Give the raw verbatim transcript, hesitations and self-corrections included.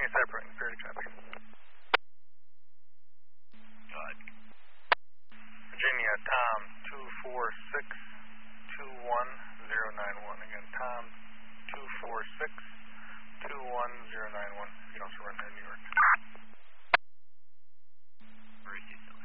Virginia Cypress, clear to copy. Go ahead. Virginia, Tom, two four six two one zero nine one. Again, Tom, two four six two one zero nine one. You can also run there in New York. Where is he?